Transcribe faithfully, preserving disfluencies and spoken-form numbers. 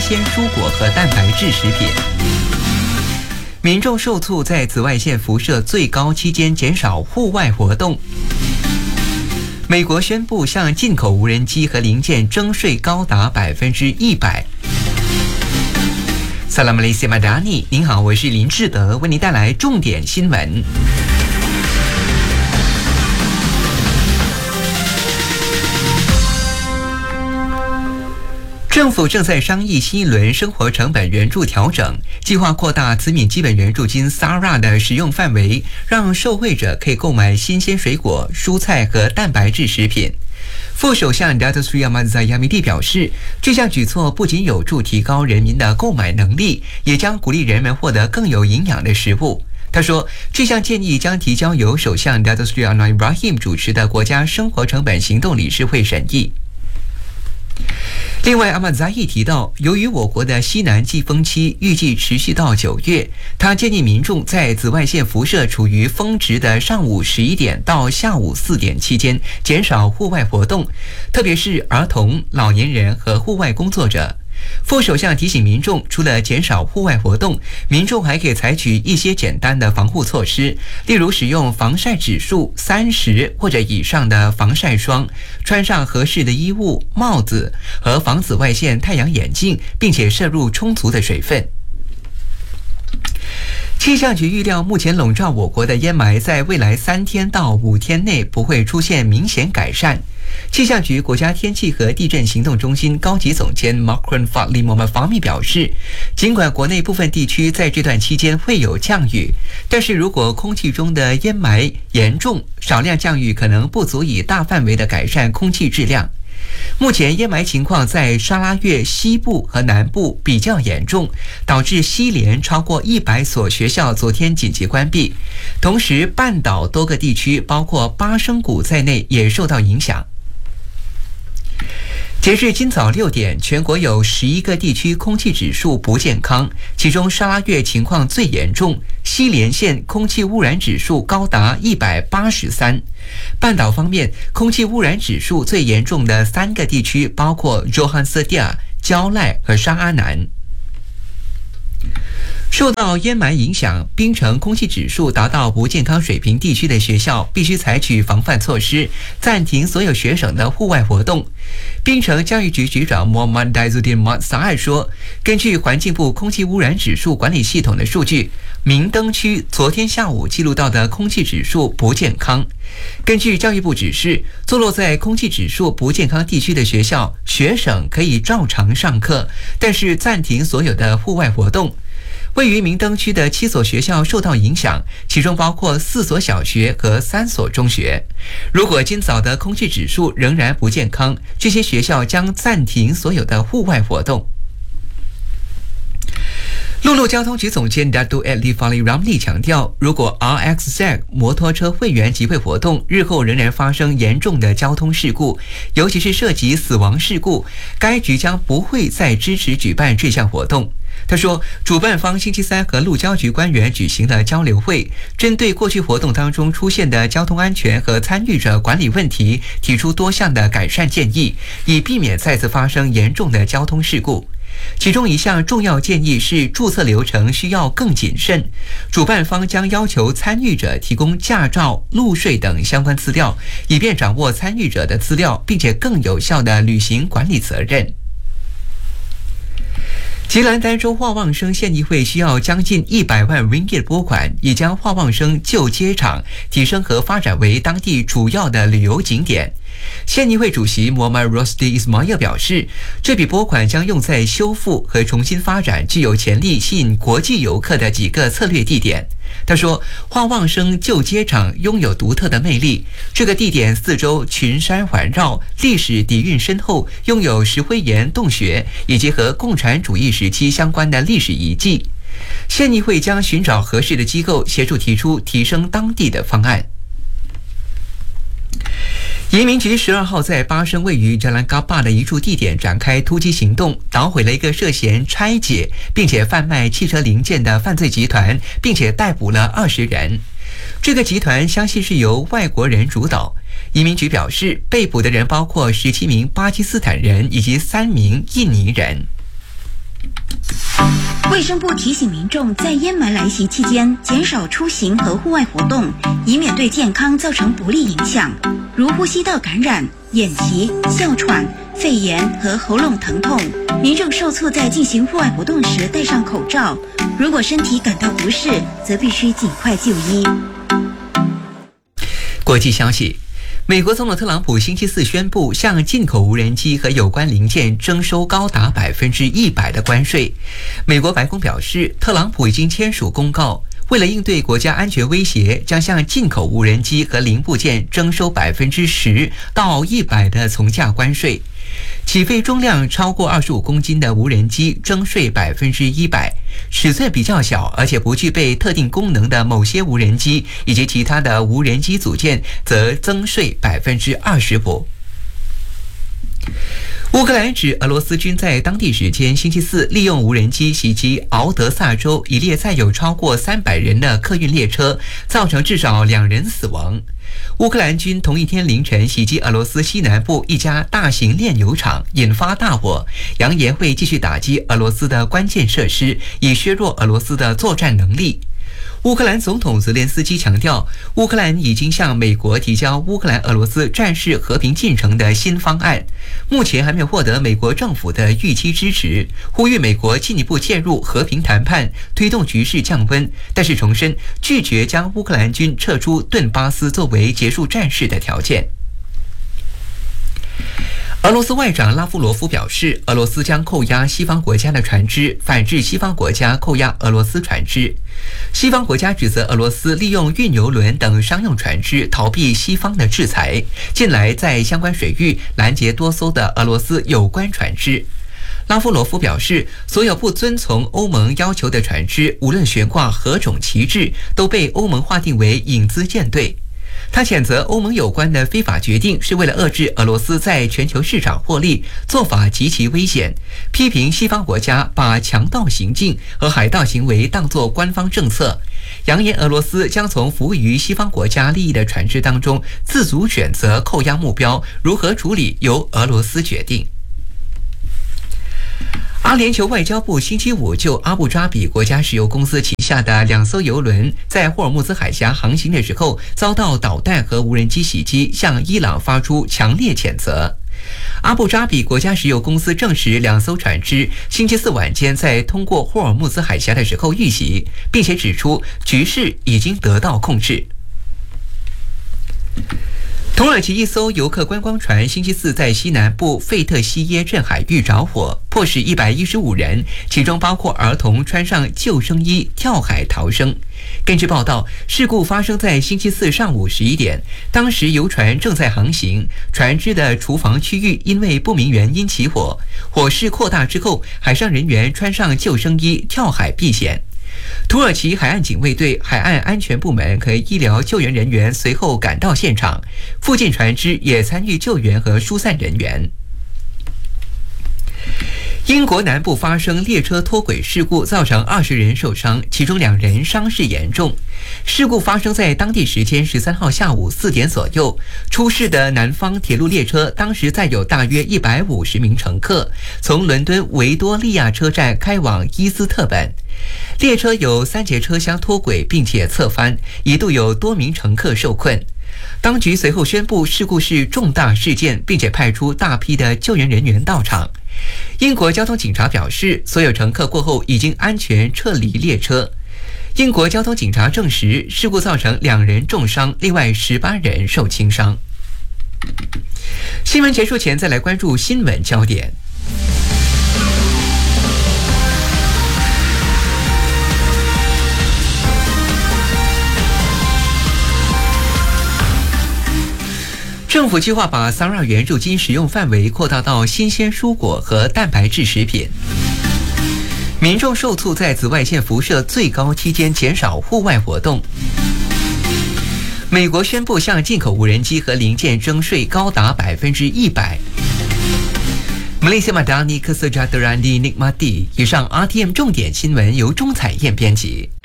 鲜蔬果和蛋白质食品。民众受促在紫外线辐射最高期间减少户外活动。美国宣布向进口无人机和零件征税高达百分之一百。萨拉马雷西马达尼，您好，我是林志德，为您带来重点新闻。政府正在商议新一轮生活成本援助调整，计划扩大慈悯基本援助金 S A R A 的使用范围，让受惠者可以购买新鲜水果、蔬菜和蛋白质食品。副首相 Datuk Seri Ahmad Zahid 表示，这项举措不仅有助提高人民的购买能力，也将鼓励人们获得更有营养的食物。他说，这项建议将提交由首相 Datuk Seri Anwar Ibrahim 主持的国家生活成本行动理事会审议。另外，阿马扎伊提到，由于我国的西南季风期预计持续到九月，他建议民众在紫外线辐射处于峰值的上午十一点到下午四点期间减少户外活动，特别是儿童、老年人和户外工作者。副首相提醒民众，除了减少户外活动，民众还可以采取一些简单的防护措施，例如使用防晒指数三十或者以上的防晒霜，穿上合适的衣物、帽子和防紫外线太阳眼镜，并且摄入充足的水分。气象局预料，目前笼罩我国的烟霾在未来三天到五天内不会出现明显改善。气象局国家天气和地震行动中心高级总监 Makron Fadli Muhammad Fahmi 表示，尽管国内部分地区在这段期间会有降雨，但是如果空气中的烟霾严重，少量降雨可能不足以大范围的改善空气质量。目前烟霾情况在沙拉越西部和南部比较严重，导致西联超过一百所学校昨天紧急关闭，同时半岛多个地区包括巴生谷在内也受到影响。截至今早六点，全国有十一个地区空气指数不健康，其中沙拉越情况最严重，西连县空气污染指数高达一百八十三。半岛方面，空气污染指数最严重的三个地区包括 Johansedia、焦赖和沙阿南。受到烟霾影响，槟城空气指数达到不健康水平地区的学校必须采取防范措施，暂停所有学生的户外活动。槟城教育局局长 Muhammad Daizuddin Mat Saad 说，根据环境部空气污染指数管理系统的数据，明登区昨天下午记录到的空气指数不健康。根据教育部指示，坐落在空气指数不健康地区的学校，学生可以照常上课，但是暂停所有的户外活动。位于明登区的七所学校受到影响，其中包括四所小学和三所中学。如果今早的空气指数仍然不健康，这些学校将暂停所有的户外活动。陆路交通局总监 Datuk Adli Fali Ramli 强调，如果 R X Z 摩托车会员集会活动日后仍然发生严重的交通事故，尤其是涉及死亡事故，该局将不会再支持举办这项活动。他说，主办方星期三和路交局官员举行了交流会，针对过去活动当中出现的交通安全和参与者管理问题，提出多项的改善建议，以避免再次发生严重的交通事故。其中一项重要建议是注册流程需要更谨慎，主办方将要求参与者提供驾照、路税等相关资料，以便掌握参与者的资料，并且更有效地履行管理责任。吉兰丹州化旺生县议会需要将近一百万 ringgit 拨款，以将化旺生旧街场提升和发展为当地主要的旅游景点。县议会主席 Muhammad Rosdi Ismail 表示，这笔拨款将用在修复和重新发展具有潜力吸引国际游客的几个策略地点。他说，化旺生旧街场拥有独特的魅力，这个地点四周群山环绕，历史底蕴深厚，拥有石灰岩洞穴以及和共产主义时期相关的历史遗迹。县议会将寻找合适的机构协助提出提升当地的方案。移民局十二号在巴生位于加兰嘎巴的一处地点展开突击行动，捣毁了一个涉嫌拆解并且贩卖汽车零件的犯罪集团，并且逮捕了二十人。这个集团相信是由外国人主导。移民局表示，被捕的人包括十七名巴基斯坦人以及三名印尼人。 卫生部提醒民众，在烟霾来袭期间，减少出行和户外活动，以免对健康造成不利影响，如呼吸道感染、眼疾、哮喘、肺炎和喉咙疼痛。民众受促在进行户外活动时戴上口罩，如果身体感到不适，则必须尽快就医。 国际消息。美国总统特朗普星期四宣布向进口无人机和有关零件征收高达百分之一百的关税。美国白宫表示，特朗普已经签署公告，为了应对国家安全威胁，将向进口无人机和零部件征收百分之十到一百的从价关税。起飞重量超过二十五公斤的无人机征税百分之一百，尺寸比较小而且不具备特定功能的某些无人机以及其他的无人机组件则增税百分之二十五。乌克兰指俄罗斯军在当地时间星期四利用无人机袭击敖德萨州一列载有超过三百人的客运列车，造成至少两人死亡。乌克兰军同一天凌晨袭击俄罗斯西南部一家大型炼油厂，引发大火，扬言会继续打击俄罗斯的关键设施，以削弱俄罗斯的作战能力。乌克兰总统泽连斯基强调，乌克兰已经向美国提交乌克兰俄罗斯战事和平进程的新方案，目前还没有获得美国政府的预期支持，呼吁美国进一步介入和平谈判，推动局势降温，但是重申拒绝将乌克兰军撤出顿巴斯作为结束战事的条件。俄罗斯外长拉夫罗夫表示，俄罗斯将扣押西方国家的船只，反制西方国家扣押俄罗斯船只。西方国家指责俄罗斯利用运油轮等商用船只逃避西方的制裁，近来在相关水域拦截多艘的俄罗斯有关船只。拉夫罗夫表示，所有不遵从欧盟要求的船只，无论悬挂何种旗帜，都被欧盟划定为影子舰队。他谴责欧盟有关的非法决定是为了遏制俄罗斯在全球市场获利，做法极其危险，批评西方国家把强盗行径和海盗行为当作官方政策，扬言俄罗斯将从服务于西方国家利益的船只当中自主选择扣押目标，如何处理由俄罗斯决定。阿联酋外交部星期五就阿布扎比国家石油公司旗下的两艘油轮在霍尔木兹海峡航行的时候遭到导弹和无人机袭击，向伊朗发出强烈谴责。阿布扎比国家石油公司证实，两艘船只星期四晚间在通过霍尔木兹海峡的时候遇袭，并且指出局势已经得到控制。土耳其一艘游客观光船星期四在西南部费特西耶镇海域着火，迫使一百一十五人，其中包括儿童，穿上救生衣跳海逃生。根据报道，事故发生在星期四上午十一点，当时游船正在航行，船只的厨房区域因为不明原因起火，火势扩大之后，海上人员穿上救生衣跳海避险。土耳其海岸警卫队、海岸安全部门和医疗救援人员随后赶到现场，附近船只也参与救援和疏散人员。英国南部发生列车脱轨事故，造成二十人受伤，其中两人伤势严重。事故发生在当地时间十三号下午四点左右。出事的南方铁路列车当时载有大约一百五十名乘客，从伦敦维多利亚车站开往伊斯特本。列车有三节车厢脱轨并且侧翻，一度有多名乘客受困。当局随后宣布事故是重大事件，并且派出大批的救援人员到场。英国交通警察表示，所有乘客过后已经安全撤离列车。英国交通警察证实，事故造成两人重伤，另外十八人受轻伤。新闻结束前，再来关注新闻焦点。政府计划把 S A R A 援助金使用范围扩大到新鲜蔬果和蛋白质食品。民众受促在紫外线辐射最高期间减少户外活动。美国宣布向进口无人机和零件征税高达百分之一百。马来西亚马达尼克瑟加德兰蒂尼马蒂。以上 R T M 重点新闻由钟彩燕编辑。